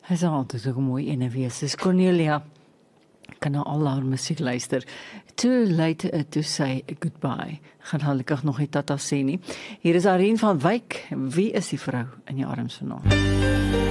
Hy sal altyd ook 'n mooi ene wees. Dis Cornelia. Kan nou al haar musiek luister. Too late to say goodbye. Gaan gelukkig nog nie tata sê nie. Hier is Arien van Wyk. Wie is die vrou in jou arms vanaand?